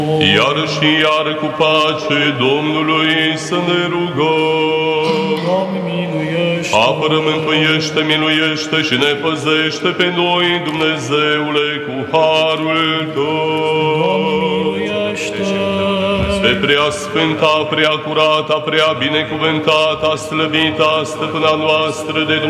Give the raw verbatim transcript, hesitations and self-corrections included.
Iar și iar cu pace Domnului să ne rugăm. Doamne, miluiește! Apără, mântuiește, miluiește și ne păzește pe noi, Dumnezeule, cu harul Tău. Doamne, miluiește! Pe prea sfânta, prea curata, prea binecuvântata, slăvita, stăpâna noastră de Dumnezeu,